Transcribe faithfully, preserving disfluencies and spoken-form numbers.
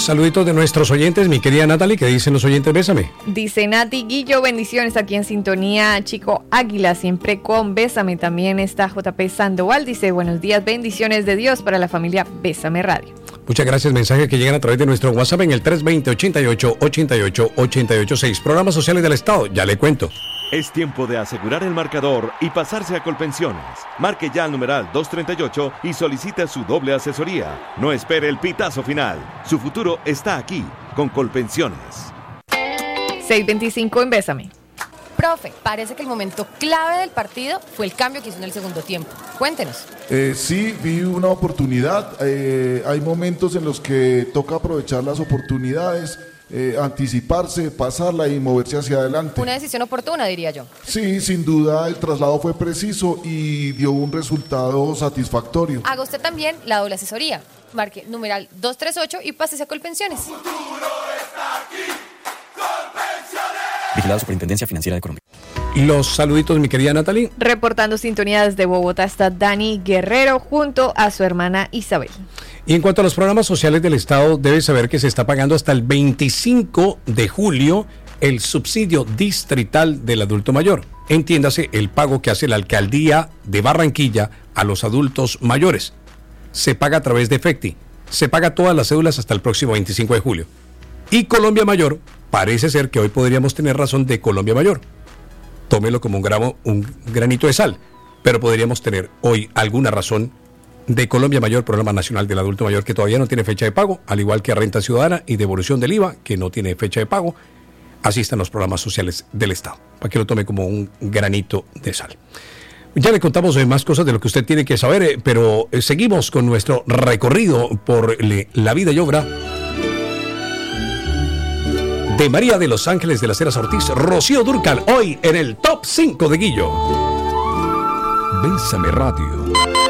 saluditos de nuestros oyentes, mi querida Natalie, ¿qué dicen los oyentes? Bésame. Dice Nati Guillo, bendiciones aquí en sintonía, Chico Águila, siempre con Bésame. También está J P Sandoval, dice buenos días, bendiciones de Dios para la familia Bésame Radio. Muchas gracias, mensajes que llegan a través de nuestro WhatsApp en el tres dos cero, ochenta y ocho, ochenta y ocho, ochenta y ocho seis. Programas sociales del Estado, ya le cuento. Es tiempo de asegurar el marcador y pasarse a Colpensiones. Marque ya al numeral doscientos treinta y ocho y solicite su doble asesoría. No espere el pitazo final. Su futuro está aquí, con Colpensiones. seiscientos veinticinco en Bésame. Profe, parece que el momento clave del partido fue el cambio que hizo en el segundo tiempo. Cuéntenos. Eh, sí, vi una oportunidad. Eh, hay momentos en los que toca aprovechar las oportunidades. Eh, anticiparse, pasarla y moverse hacia adelante. Una decisión oportuna, diría yo. Sí, sin duda el traslado fue preciso y dio un resultado satisfactorio. Haga usted también la doble asesoría. Marque numeral doscientos treinta y ocho y pásese a Colpensiones. El futuro está aquí. Colpensiones. Vigilado Superintendencia Financiera de Colombia. Los saluditos, mi querida Natalie. Reportando sintonía desde Bogotá está Dani Guerrero junto a su hermana Isabel. Y en cuanto a los programas sociales del Estado, debes saber que se está pagando hasta el veinticinco de julio el subsidio distrital del adulto mayor. Entiéndase el pago que hace la alcaldía de Barranquilla a los adultos mayores. Se paga a través de Efecti. Se paga todas las cédulas hasta el próximo veinticinco de julio. Y Colombia Mayor, parece ser que hoy podríamos tener razón de Colombia Mayor. Tómelo como un, gramo, un granito de sal, pero podríamos tener hoy alguna razón de Colombia Mayor, Programa Nacional del Adulto Mayor, que todavía no tiene fecha de pago, al igual que Renta Ciudadana y Devolución del I V A, que no tiene fecha de pago. Así están los programas sociales del Estado, para que lo tome como un granito de sal. Ya le contamos más cosas de lo que usted tiene que saber, pero seguimos con nuestro recorrido por la vida y obra de María de los Ángeles de las Heras Ortiz, Rocío Dúrcal, hoy en el Top cinco de Guillo. Bésame Radio.